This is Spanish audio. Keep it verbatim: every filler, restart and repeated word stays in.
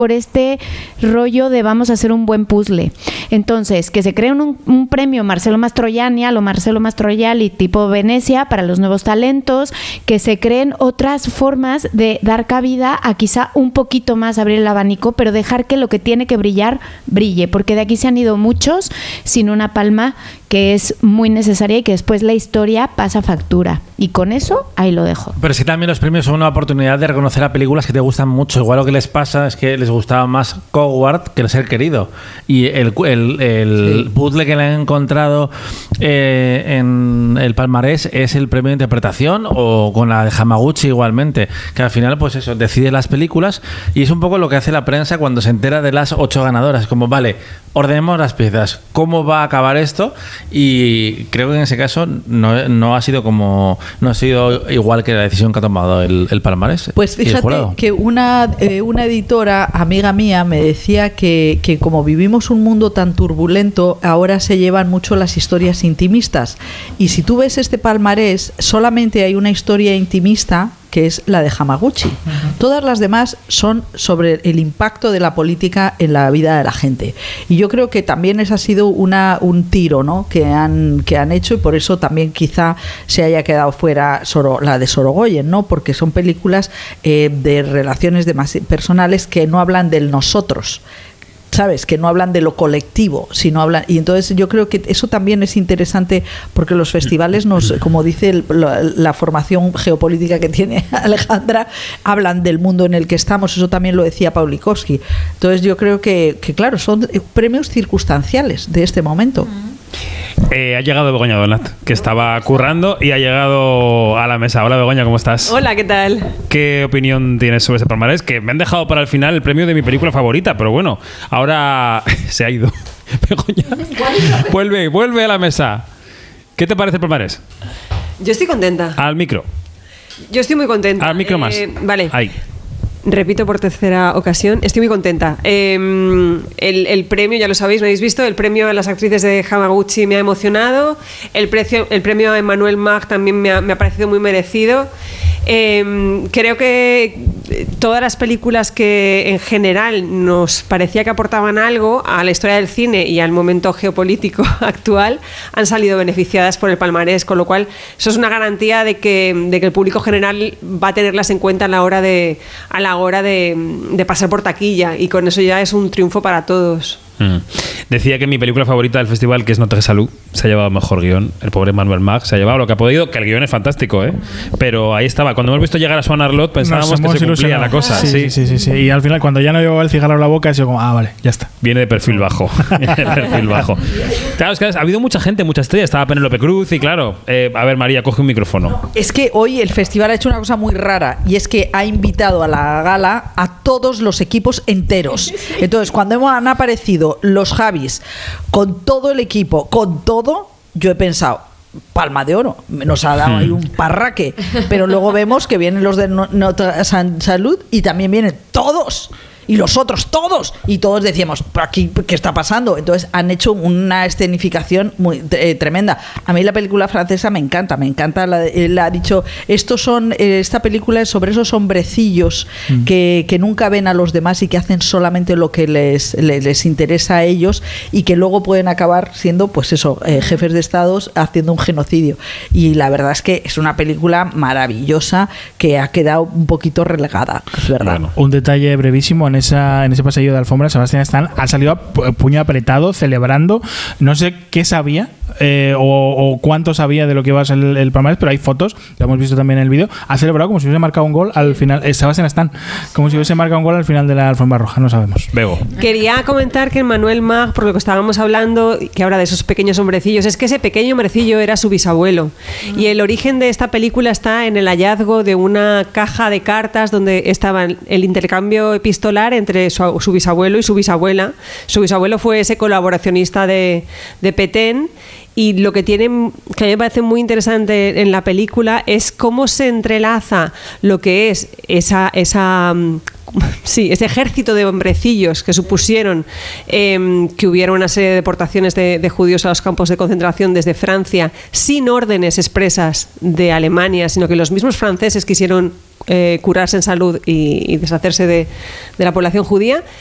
por este rollo de vamos a hacer un buen puzzle. Entonces, que se cree un, un premio Marcelo Mastroianni o Marcelo Mastroianni tipo Venecia para los nuevos talentos, que se creen otras formas de dar cabida a quizá un poquito más abrir el abanico, pero dejar que lo que tiene que brillar, brille, porque de aquí se han ido muchos sin una palma que es muy necesaria y que después la historia pasa factura. Y con eso, ahí lo dejo. Pero sí, también los premios son una oportunidad de reconocer a películas que te gustan mucho. Igual lo que les pasa es que les gustaba más Coward que El ser querido. Y el, el, el sí. puzzle que le han encontrado eh, en el palmarés es el premio de interpretación, o con la de Hamaguchi igualmente. Que al final, pues eso, decide las películas, y es un poco lo que hace la prensa cuando se entera de las ocho ganadoras. Como, vale, ordenemos las piezas. ¿Cómo va a acabar esto? Y creo que en ese caso no, no ha sido como no ha sido igual que la decisión que ha tomado el, el palmarés. Pues fíjate que una, eh, una editora amiga mía me decía que, que como vivimos un mundo tan turbulento, ahora se llevan mucho las historias intimistas, y si tú ves este palmarés, solamente hay una historia intimista que es la de Hamaguchi. Uh-huh. Todas las demás son sobre el impacto de la política en la vida de la gente. Y yo creo que también ese ha sido una, un tiro, ¿no?, que han, que han hecho, y por eso también quizá se haya quedado fuera Soro, la de Sorogoyen, ¿no?, porque son películas eh, de relaciones demasi- personales que no hablan del nosotros, ¿sabes? Que no hablan de lo colectivo, sino hablan, y entonces yo creo que eso también es interesante, porque los festivales nos, como dice el, la, la formación geopolítica que tiene Alejandra, hablan del mundo en el que estamos. Eso también lo decía Pawlikowski. Entonces yo creo que, que claro, son premios circunstanciales de este momento. Eh, ha llegado Begoña Donat, que estaba currando y ha llegado a la mesa. Hola, Begoña, ¿cómo estás? Hola, ¿qué tal? ¿Qué opinión tienes sobre ese palmarés? Que me han dejado para el final el premio de mi película favorita, pero bueno, ahora se ha ido. Begoña, vuelve, vuelve a la mesa. ¿Qué te parece el palmarés? Yo estoy contenta. Al micro. Yo estoy muy contenta. Al micro más. Eh, vale. Ahí. Repito por tercera ocasión, estoy muy contenta. Eh, el, el premio, ya lo sabéis, me habéis visto, el premio a las actrices de Hamaguchi me ha emocionado, el, precio, el premio a Emmanuel Mag también me ha, me ha parecido muy merecido. Eh, creo que todas las películas que en general nos parecía que aportaban algo a la historia del cine y al momento geopolítico actual han salido beneficiadas por el palmarés, con lo cual eso es una garantía de que, de que el público general va a tenerlas en cuenta a la hora de, a la hora de, de pasar por taquilla, y con eso ya es un triunfo para todos. Mm. Decía que mi película favorita del festival, que es Notre Salud, se ha llevado mejor guión. El pobre Manuel Mag se ha llevado lo que ha podido, que el guión es fantástico, ¿eh? Pero ahí estaba. Cuando hemos visto llegar a Swan Arlott pensábamos que se cumplía la cosa. Sí, sí, sí, sí, sí. Y al final, cuando ya no llevaba el cigarro a la boca, ha sido como, ah, vale, ya está. Viene de perfil bajo. Viene de perfil bajo. Claro, es que ha habido mucha gente, mucha estrella. Estaba Penélope Cruz y claro. Eh, a ver, María, coge un micrófono. Es que hoy el festival ha hecho una cosa muy rara, y es que ha invitado a la gala a todos los equipos enteros. Entonces, cuando han aparecido los Javis con todo el equipo, con todo, yo he pensado, palma de oro, nos ha dado ahí un parraque, pero luego vemos que vienen los de Notre Salud y también vienen todos. Y los otros, todos. Y todos decíamos, ¿por aquí qué está pasando? Entonces han hecho una escenificación muy eh, tremenda. A mí la película francesa me encanta, me encanta. La, él ha dicho, estos son, eh, esta película es sobre esos hombrecillos mm. que, que nunca ven a los demás y que hacen solamente lo que les, les, les interesa a ellos, y que luego pueden acabar siendo, pues eso, eh, jefes de estados haciendo un genocidio. Y la verdad es que es una película maravillosa que ha quedado un poquito relegada, es verdad. Bueno, un detalle brevísimo. En, esa, en ese pasillo de alfombra, Sebastián Stan ha salido a puño apretado, celebrando. No sé qué sabía eh, o, o cuánto sabía de lo que iba a ser el, el palmarés, pero hay fotos, lo hemos visto también en el vídeo. Ha celebrado como si hubiese marcado un gol al final. Eh, Sebastián Stan, como si hubiese marcado un gol al final de la alfombra roja, no sabemos. Bego. Quería comentar que Manuel Mag, por lo que estábamos hablando, que habla de esos pequeños hombrecillos, es que ese pequeño hombrecillo era su bisabuelo. Mm. Y el origen de esta película está en el hallazgo de una caja de cartas donde estaba el intercambio epistolar entre su, su bisabuelo y su bisabuela. Su bisabuelo fue ese colaboracionista de, de Petén, y lo que tiene, que a mí me parece muy interesante en la película, es cómo se entrelaza lo que es esa, esa sí, ese ejército de hombrecillos que supusieron eh, que hubiera una serie de deportaciones de, de judíos a los campos de concentración desde Francia sin órdenes expresas de Alemania, sino que los mismos franceses quisieron eh, curarse en salud y, y deshacerse de, de la población judía.